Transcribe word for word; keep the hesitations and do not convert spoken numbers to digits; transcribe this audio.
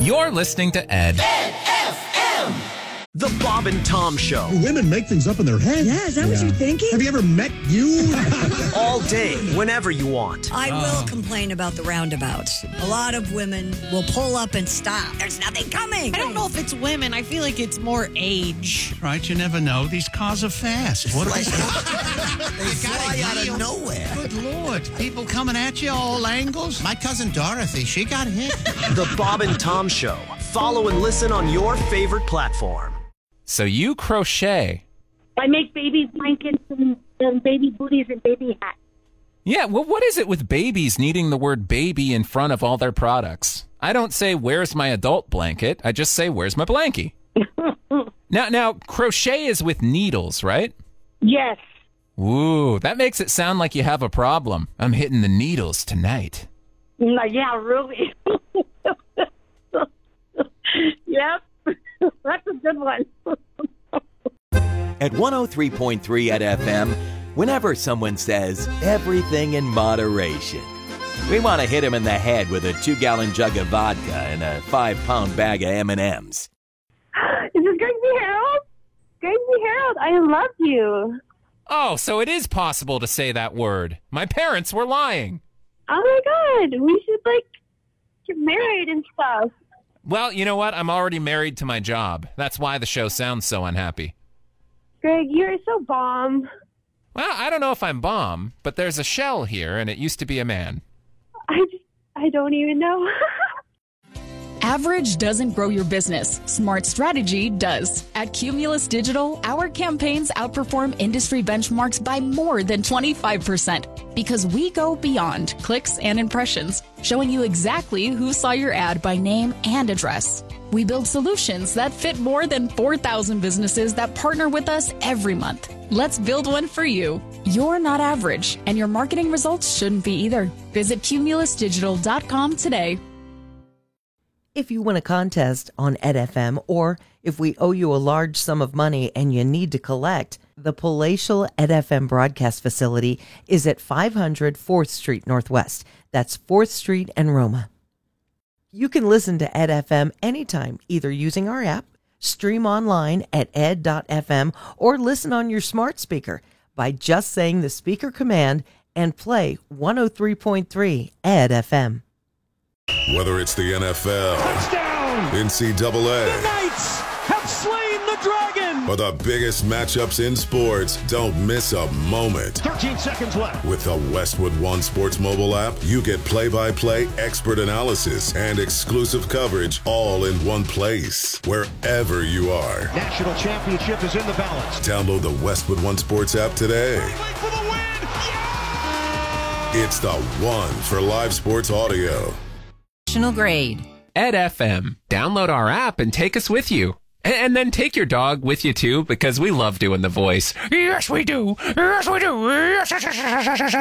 You're listening to Ed. Ed F M. The Bob and Tom Show. Women make things up in their head. Yeah, is that yeah. what you're thinking? Have you ever met you? All day, whenever you want. I oh. will complain about the roundabouts. A lot of women will pull up and stop. There's nothing coming. I don't know if it's women. I feel like it's more age. Right, you never know. These cars are fast. What are they? They fly out of nowhere. Good Lord. People coming at you all angles. My cousin Dorothy, she got hit. The Bob and Tom Show. Follow and listen on your favorite platform. So you crochet. I make baby blankets and, and baby booties and baby hats. Yeah, well, what is it with babies needing the word baby in front of all their products? I don't say, where's my adult blanket? I just say, where's my blankie? now, now, crochet is with needles, right? Yes. Ooh, that makes it sound like you have a problem. I'm hitting the needles tonight. Yeah, really. Yep. That's a good one. At one oh three point three at F M, whenever someone says everything in moderation, we want to hit him in the head with a two-gallon jug of vodka and a five-pound bag of M and M's. Is this Gracie Harold? Gracie Harold, I love you. Oh, so it is possible to say that word. My parents were lying. Oh, my God. We should, like, get married and stuff. Well, you know what? I'm already married to my job. That's why the show sounds so unhappy. Greg, you're so bomb. Well, I don't know if I'm bomb, but there's a shell here, and it used to be a man. I just, I don't even know. Average doesn't grow your business. Smart strategy does. At Cumulus Digital, our campaigns outperform industry benchmarks by more than twenty-five percent because we go beyond clicks and impressions, showing you exactly who saw your ad by name and address. We build solutions that fit more than four thousand businesses that partner with us every month. Let's build one for you. You're not average, and your marketing results shouldn't be either. Visit cumulus digital dot com today. If you win a contest on Ed F M, or if we owe you a large sum of money and you need to collect, the Palatial Ed F M broadcast facility is at five hundred fourth Street Northwest. That's fourth Street and Roma. You can listen to Ed F M anytime, either using our app, stream online at ed dot f m, or listen on your smart speaker by just saying the speaker command and play one oh three point three Ed F M. Whether it's the N F L, touchdown, N C double A, the Knights have slain the dragon, or the biggest matchups in sports, don't miss a moment. thirteen seconds left. With the Westwood One Sports mobile app, you get play-by-play, expert analysis, and exclusive coverage all in one place, wherever you are. National championship is in the balance. Download the Westwood One Sports app today. For the win. Yeah! It's the one for live sports audio. Grade. Ed F M. Download our app and take us with you. And, and then take your dog with you, too, because we love doing the voice. Yes, we do. Yes, we do. Yes, yes, yes, yes, yes, yes.